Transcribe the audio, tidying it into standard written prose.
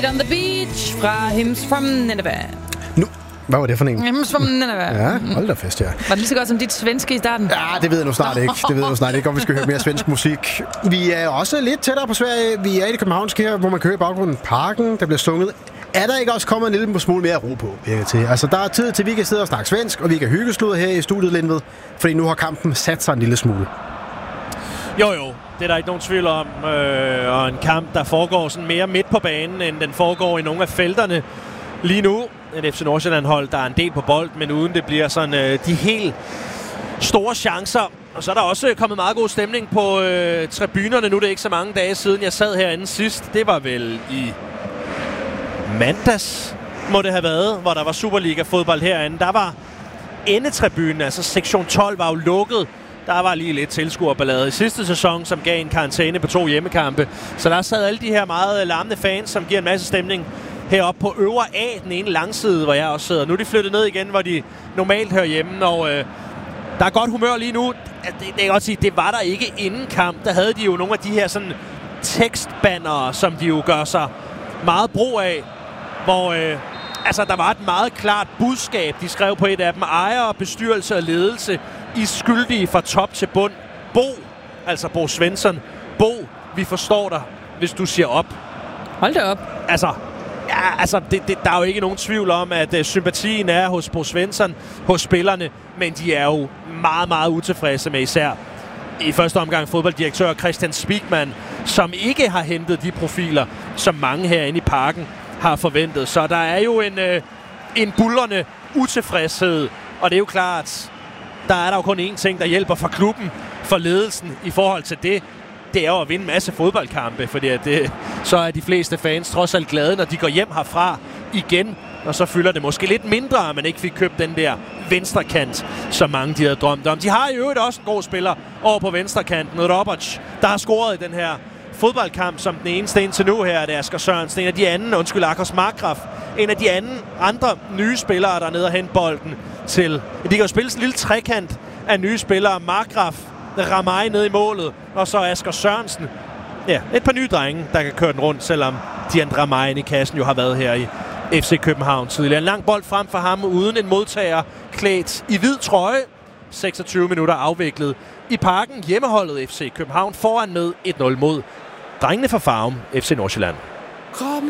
On the beach fra Hymns from Nineveh. Nu, hvad var det for en? Hymns from Nineveh. Ja, hold da fest, ja. Var det lige så godt som dit svenske i starten? Ja, det ved jeg nu snart ikke. Om vi skal høre mere svensk musik. Vi er også lidt tættere på Sverige. Vi er i det københavnske her, hvor man kører i baggrunden Parken, der bliver sunget. Er der ikke også kommet en lille smule mere ro på? Altså, der er tid til, at vi kan sidde og snakke svensk, og vi kan hyggeslude her i studiet Lindved, fordi nu har kampen sat sig en lille smule. Jo, det er der ikke nogen tvivl om. Og en kamp, der foregår sådan mere midt på banen, end den foregår i nogle af felterne lige nu. Et FC Nordsjælland-hold, der er en del på bold, men uden det bliver sådan de helt store chancer. Og så er der også kommet meget god stemning på tribunerne. Nu er det ikke så mange dage siden, jeg sad herinde sidst. Det var vel i mandags, må det have været, hvor der var Superliga-fodbold herinde. Der var endetribunen, altså sektion 12, var jo lukket. Der var lige lidt tilskuerballade i sidste sæson, som gav en karantæne på 2 hjemmekampe. Så der sad alle de her meget larmende fans, som giver en masse stemning heroppe på øvre A, den ene langside, hvor jeg også sidder. Nu er de flyttet ned igen, hvor de normalt hører hjemme, og der er godt humør lige nu. Det kan godt sige, det var der ikke inden kamp. Der havde de jo nogle af de her sådan tekstbannere, som de jo gør sig meget brug af, hvor der var et meget klart budskab. De skrev på et af dem: ejere, bestyrelse og ledelse, I skyldige fra top til bund. Bo, altså Bo Svensson, Bo, vi forstår dig, hvis du siger op. Hold da op. Der er jo ikke nogen tvivl om, at sympatien er hos Bo Svensson, hos spillerne, men de er jo meget, meget utilfredse med især i første omgang fodbolddirektør Christian Spigman, som ikke har hentet de profiler, som mange herinde i Parken har forventet. Så der er jo en buldrende utilfredshed, og det er jo klart, der er jo kun én ting, der hjælper for klubben, for ledelsen i forhold til det. Det er jo at vinde en masse fodboldkampe, fordi så er de fleste fans trods alt glade, når de går hjem herfra igen, og så fylder det måske lidt mindre, at man ikke fik købt den der venstrekant, som mange de havde drømt om. De har i øvrigt også en god spiller over på venstrekanten, Roberts, der har scoret i den her fodboldkamp som den eneste indtil nu her. Det er Asger Sørensen, Akos Markgraf, en af de andre nye spillere, der er nede og hente bolden til. De kan jo spille sådan en lille trekant af nye spillere. Markgraf, Ramai nede i målet, og så Asger Sørensen. Ja, et par nye drenge, der kan køre den rundt, selvom Dian Ramai i kassen jo har været her i FC København tidligere. En lang bold frem for ham, uden en modtager, klædt i hvid trøje. 26 minutter afviklet i Parken. Hjemmeholdet FC København foran med 1-0 mod drengene fra Farum, FC Nordsjælland. Kom